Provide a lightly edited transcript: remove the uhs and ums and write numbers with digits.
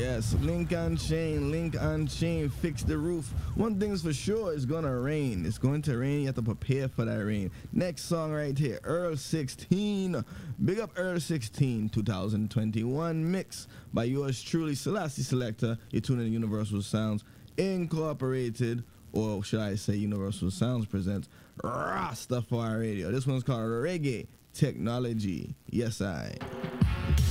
Yes, Link on chain, fix the roof. One thing's for sure, it's gonna rain. It's going to rain, you have to prepare for that rain. Next song right here, Earl 16. Big up Earl 16, 2021 mix by yours truly, Selassie Selector. You're tuning in Universal Sounds Incorporated, or should I say Universal Sounds presents Rastafari Radio. This one's called Reggae Technology. Yes, I.